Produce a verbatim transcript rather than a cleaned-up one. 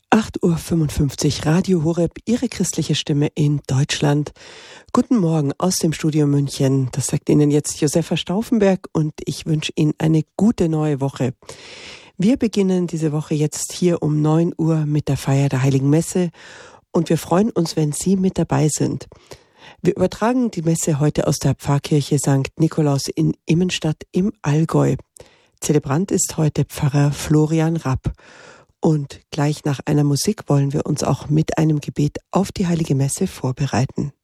acht Uhr fünfundfünfzig, Radio Horeb, Ihre christliche Stimme in Deutschland. Guten Morgen aus dem Studio München. Das sagt Ihnen jetzt Josefa Stauffenberg und ich wünsche Ihnen eine gute neue Woche. Wir beginnen diese Woche jetzt hier um neun Uhr mit der Feier der Heiligen Messe und wir freuen uns, wenn Sie mit dabei sind. Wir übertragen die Messe heute aus der Pfarrkirche Sankt Nikolaus in Immenstadt im Allgäu. Zelebrant ist heute Pfarrer Florian Rapp. Und gleich nach einer Musik wollen wir uns auch mit einem Gebet auf die Heilige Messe vorbereiten.